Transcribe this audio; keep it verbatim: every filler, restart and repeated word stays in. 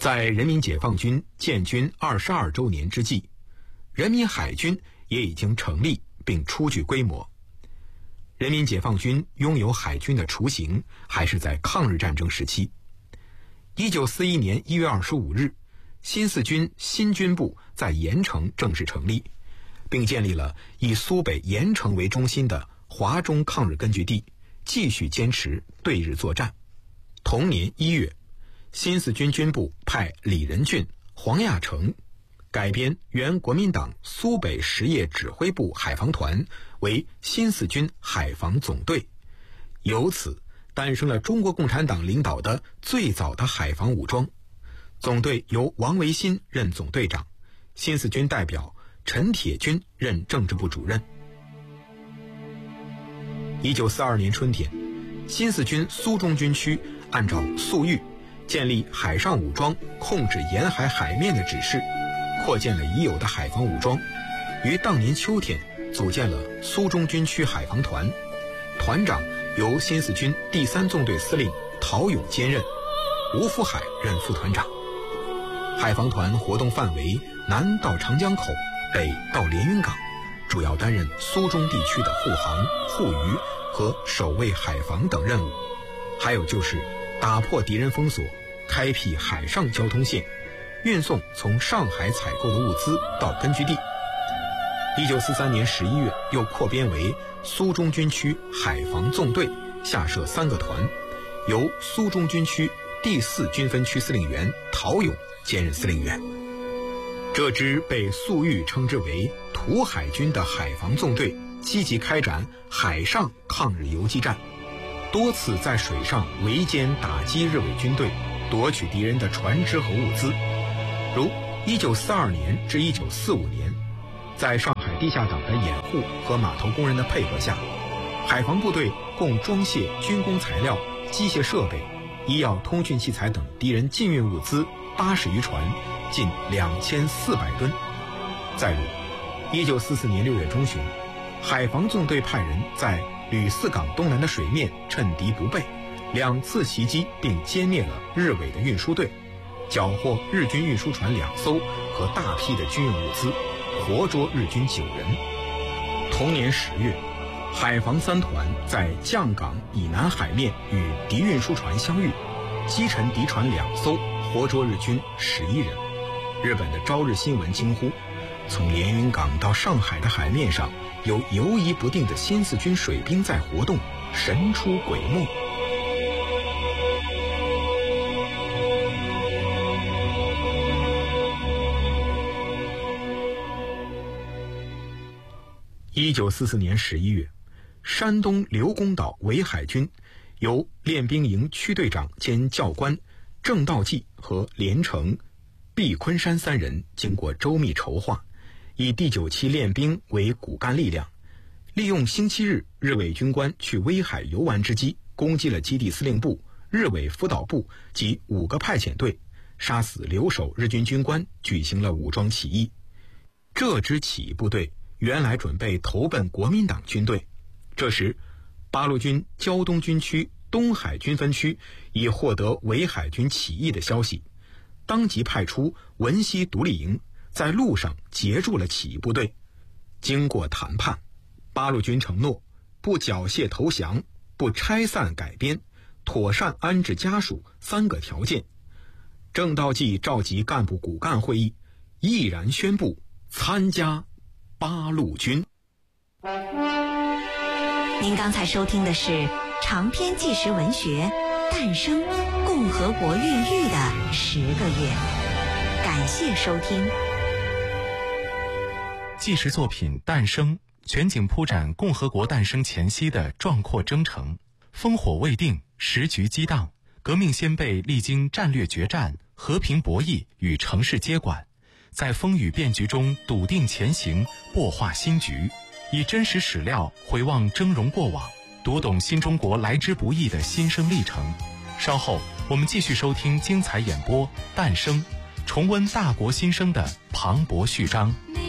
在人民解放军建军二十二周年之际，人民海军也已经成立并初具规模。人民解放军拥有海军的雏形，还是在抗日战争时期。一九四一年一月二十五日，新四军新军部在盐城正式成立，并建立了以苏北盐城为中心的华中抗日根据地，继续坚持对日作战。同年一月，新四军军部派李仁俊、黄亚成改编原国民党苏北实业指挥部海防团为新四军海防总队，由此诞生了中国共产党领导的最早的海防武装。总队由王维新任总队长，新四军代表陈铁军任政治部主任。一九四二年春天，新四军苏中军区按照粟裕建立海上武装控制沿海海面的指示，扩建了已有的海防武装，于当年秋天组建了苏中军区海防团，团长由新四军第三纵队司令陶勇兼任，吴福海任副团长。海防团活动范围南到长江口，北到连云港，主要担任苏中地区的护航、护渔和守卫海防等任务，还有就是打破敌人封锁，开辟海上交通线，运送从上海采购的物资到根据地。一九四三年十一月，又扩编为苏中军区海防纵队，下设三个团，由苏中军区第四军分区司令员陶勇兼任司令员。这支被粟裕称之为土海军的海防纵队，积极开展海上抗日游击战，多次在水上围歼打击日伪军队，夺取敌人的船只和物资。如一九四二年至一九四五年，在上海地下党的掩护和码头工人的配合下，海防部队共装卸军工材料、机械设备、医药通讯器材等敌人禁运物资八十余船，近两千四百吨。再如一九四四年六月中旬，海防纵队派人在吕四港东南的水面趁敌不备，两次袭击并歼灭了日伪的运输队，缴获日军运输船两艘和大批的军用物资，活捉日军九人。同年十月，海防三团在绛港以南海面与敌运输船相遇，击沉敌船两艘，活捉日军十一人。日本的朝日新闻惊呼，从连云港到上海的海面上有游移不定的新四军水兵在活动，神出鬼没。一九四四年十一月，山东刘公岛伪海军由练兵营区队长兼教官郑道济和连城、毕昆山三人经过周密筹划，以第九期练兵为骨干力量，利用星期日日伪军官去威海游玩之机，攻击了基地司令部、日伪辅导部及五个派遣队，杀死留守日军军官，举行了武装起义。这支起义部队原来准备投奔国民党军队，这时八路军胶东军区东海军分区已获得伪海军起义的消息，当即派出文西独立营在路上截住了起义部队。经过谈判，八路军承诺不缴械投降，不拆散改编，妥善安置家属三个条件。郑道济召集干部骨干会议，毅然宣布参加八路军。 您刚才收听的是长篇纪实文学《诞生共和国孕育的十个月》，感谢收听。 纪实作品《诞生》全景铺展共和国诞生前夕的壮阔征程，烽火未定，时局激荡，革命先辈历经战略决战、和平博弈与城市接管，在风雨变局中笃定前行，擘画新局，以真实史料回望峥嵘过往，读懂新中国来之不易的新生历程。稍后我们继续收听精彩演播《诞生》，重温大国新生的磅礴序章。